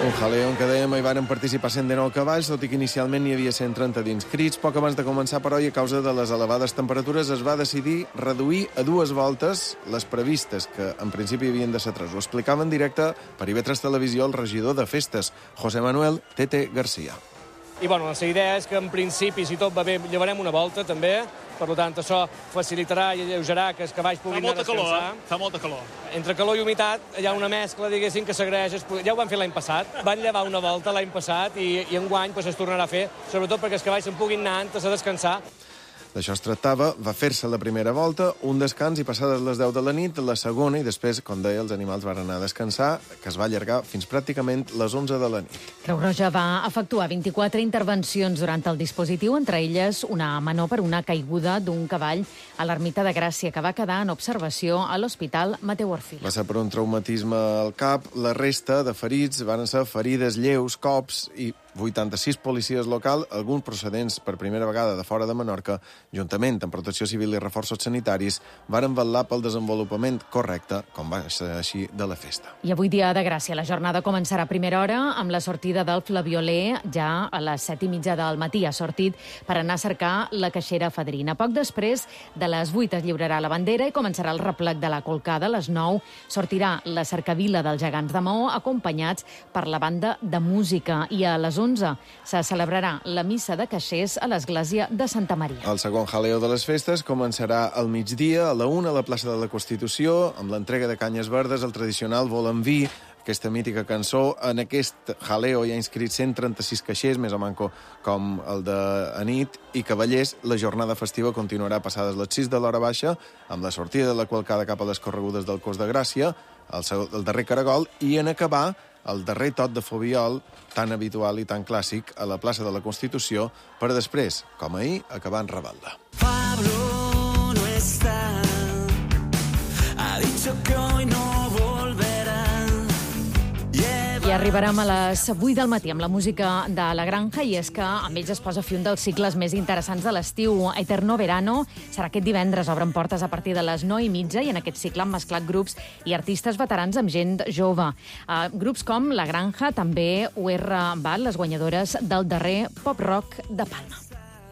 Un jaleo en què dèiem hi varen participar 119 cavalls, tot i que inicialment n'hi havia 130 d'inscrits. Poc abans de començar, però, i a causa de les elevades temperatures, es va decidir reduir a 2 voltes les previstes, que en principi havien de ser 3. Ho explicava en directe per IB3 Televisió el regidor de Festes, José Manuel Tete García. I bueno, la idea és que en principi, si tot va bé, llevarem una volta també. Per tant, això facilitarà i alleujarà que els cavalls puguin anar a descansar. Fa molta calor. Entre calor i humitat hi ha una mescla, diguéssim, que s'agraeix. Ja ho van fer l'any passat. Van llevar una volta l'any passat i enguany es tornarà a fer, sobretot perquè els cavalls se'n puguin anar antes a descansar. D'això es tractava, va fer-se la primera volta, un descans i passades les 10 de la nit, la segona, i després, com deia, els animals van anar a descansar, que es va allargar fins pràcticament les 11 de la nit. Creu Roja va efectuar 24 intervencions durant el dispositiu, entre elles una menor per una caiguda d'un cavall a l'ermita de Gràcia, que va quedar en observació a l'Hospital Mateu Orfila. Va ser per un traumatisme al cap, la resta de ferits van ser ferides lleus, cops i 86 policies locals, alguns procedents per primera vegada de fora de Menorca, juntament amb Protecció Civil i reforços sanitaris, varen vetllar pel desenvolupament correcte, com va ser així, de la festa. I avui, dia de Gràcia, la jornada començarà a primera hora amb la sortida del Flabiolé ja a les 7:30 del matí. Ha sortit per anar a cercar la caixera fadrina. Poc després de les 8 es lliurarà la bandera i començarà el replec de la colcada. A les 9 sortirà la cercavila dels gegants de Maó, acompanyats per la banda de música. I a les 11 se celebrarà la missa de caixers a l'església de Santa Maria. El segon jaleo de les festes començarà al migdia, a la 1, a la plaça de la Constitució, amb l'entrega de canyes verdes, el tradicional Vol en Vi, aquesta mítica cançó. En aquest jaleo hi ha inscrits 136 caixers, més o manco com el de nit, i cavallers. La jornada festiva continuarà passades les 6 de l'hora baixa, amb la sortida de la qualcada cap a les corregudes del Cos de Gràcia, el darrer caragol, i en acabar el darrer tot de fobiol, tan habitual i tan clàssic, a la plaça de la Constitució, per després, com ahir, acabar en Ravalda. Pablo no está, ha dicho que hoy no volverá. I arribarem a les 8 del matí amb la música de La Granja, i és que amb ells es posa fi un dels cicles més interessants de l'estiu. Eterno Verano serà aquest divendres, obren portes a partir de les 9:30, i en aquest cicle han mesclat grups i artistes veterans amb gent jove. Grups com La Granja, també UR Band, les guanyadores del darrer Pop Rock de Palma.